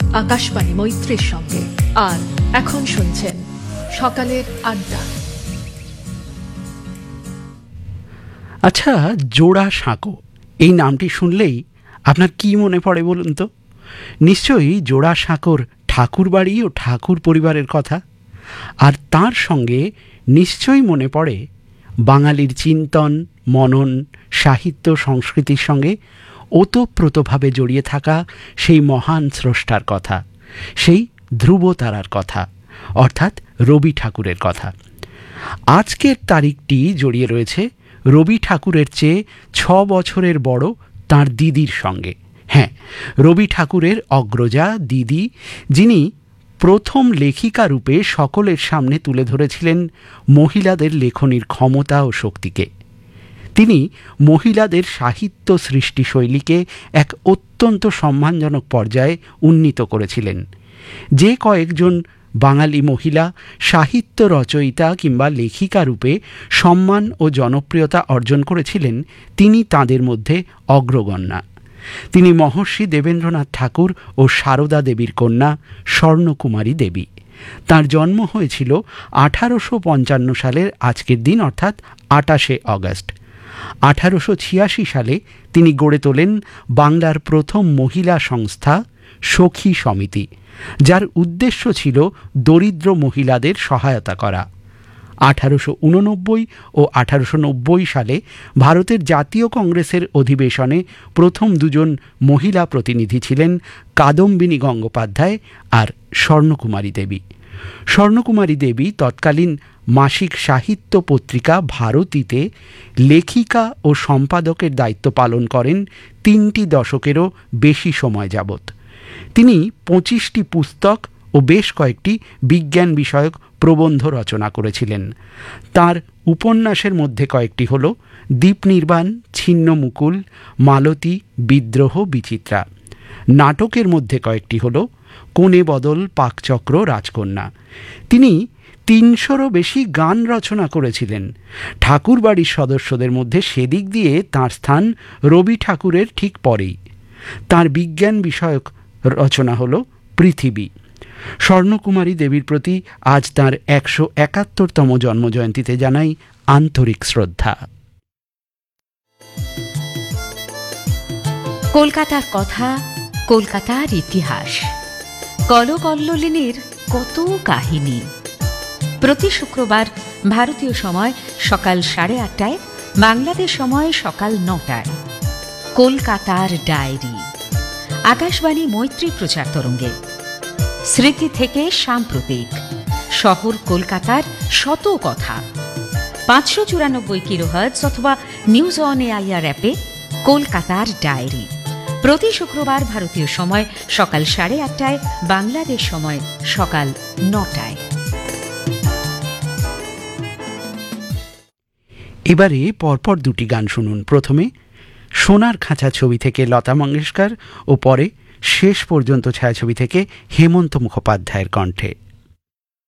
আকাশবাণী মৈত্রীর সঙ্গে। আর এখন শুনছেন সকালের আড্ডা। আচ্ছা, জোড়া সাঁকো এই নামটি শুনলেই আপনার কি মনে পড়ে বলুন তো? নিশ্চয়ই জোড়া সাঁকোর ঠাকুর বাড়ি ও ঠাকুর পরিবারের কথা। আর তার সঙ্গে নিশ্চয়ই মনে পড়ে বাঙালির চিন্তন, মনন, সাহিত্য, সংস্কৃতির সঙ্গে ওতপ্রোতভাবে জড়িয়ে থাকা সেই মহান স্রষ্টার কথা, সেই ধ্রুবতারার কথা, অর্থাৎ রবি ঠাকুরের কথা। আজকের তারিখটি জড়িয়ে রয়েছে রবি ঠাকুরের চেয়ে 6 বছরের বড় তাঁর দিদির সঙ্গে। হ্যাঁ, রবি ঠাকুরের অগ্রজা দিদি, যিনি প্রথম লেখিকা রূপে সকলের সামনে তুলে ধরেছিলেন মহিলাদের লেখনীর ক্ষমতা ও শক্তিকে। তিনি মহিলাদের সাহিত্য সৃষ্টিশৈলীকে এক অত্যন্ত সম্মানজনক পর্যায়ে উন্নীত করেছিলেন। যে কয়েকজন বাঙালি মহিলা সাহিত্য রচয়িতা কিংবা লেখিকা রূপে সম্মান ও জনপ্রিয়তা অর্জন করেছিলেন, তিনি তাদের মধ্যে অগ্রগণ্যা। তিনি মহর্ষি দেবেন্দ্রনাথ ঠাকুর ও সারদা দেবীর কন্যা স্বর্ণকুমারী দেবী। তার জন্ম হয়েছিল 1855 সালের আজকের দিন, অর্থাৎ 28শে অগস্ট। 1886 সালে তিনি গড়ে তোলেন বাংলার প্রথম মহিলা সংস্থা সখী সমিতি, যার উদ্দেশ্য ছিল দরিদ্র মহিলাদের সহায়তা করা। 1889 ও 1890 সালে ভারতের জাতীয় কংগ্রেসের অধিবেশনে প্রথম দুজন মহিলা প্রতিনিধি ছিলেন কাদম্বিনী গঙ্গোপাধ্যায় আর স্বর্ণকুমারী দেবী। স্বর্ণকুমারী দেবী তৎকালীন মাসিক সাহিত্য পত্রিকা ভারতীতে লেখিকা ও সম্পাদকের দায়িত্ব পালন করেন 3 দশকেরও বেশি সময় যাবৎ। তিনি 25টি পুস্তক ও বেশ কয়েকটি বিজ্ঞান বিষয়ক প্রবন্ধ রচনা করেছিলেন। তার উপন্যাসের মধ্যে কয়েকটি হল দীপনির্বাণ, ছিন্নমুকুল, মালতী, বিদ্রোহ, বিচিত্রা। নাটকের মধ্যে কয়েকটি হল কোণে বদল, পাকচক্র, রাজকন্যা। তিনি 300রও বেশি গান রচনা করেছিলেন। ঠাকুর বাড়ির সদস্যদের মধ্যে সেদিক দিয়ে তাঁর স্থান রবি ঠাকুরের ঠিক পরেই। তাঁর বিজ্ঞান বিষয়ক রচনা হল পৃথিবী। স্বর্ণকুমারী দেবীর প্রতি আজ তাঁর 171তম জন্মজয়ন্তীতে জানাই আন্তরিক শ্রদ্ধা। কলকাতার কথা, কলকাতার ইতিহাস, কলকল্লোলিনীর কত কাহিনী। প্রতি শুক্রবার ভারতীয় সময় সকাল 8:30টায়, বাংলাদেশ সময় সকাল 9টায় কলকাতার ডায়েরি, আকাশবাণী মৈত্রী প্রচার তরঙ্গে। স্মৃতি থেকে সাম্প্রতিক, শহর কলকাতার শত কথা। 594 কিলোহার্টজ অথবা নিউজ অন এআইআর অ্যাপে কলকাতার ডায়েরি। প্রতি শুক্রবার ভারতীয় সময় সকাল 8:30টায়, বাংলাদেশ সময় সকাল 9টায়। এবারে পরপর দুটি গান শুনুন। প্রথমে সোনার খাঁচা ছবি থেকে লতা মঙ্গেশকর ও পরে শেষ পর্যন্ত ছায়াছবি থেকে হেমন্ত মুখোপাধ্যায়ের কণ্ঠে।